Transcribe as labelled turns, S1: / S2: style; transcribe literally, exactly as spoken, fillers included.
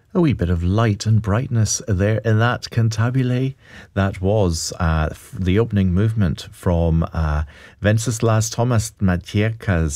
S1: A wee bit of light and brightness there in that cantabile. That was uh, the opening movement from uh, Wenceslas Thomas Matejka's